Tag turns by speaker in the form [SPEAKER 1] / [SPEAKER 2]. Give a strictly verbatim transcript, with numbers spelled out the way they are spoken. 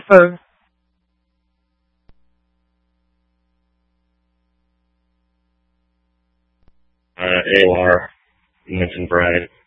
[SPEAKER 1] phone.
[SPEAKER 2] Uh, A O R, you mentioned Bride.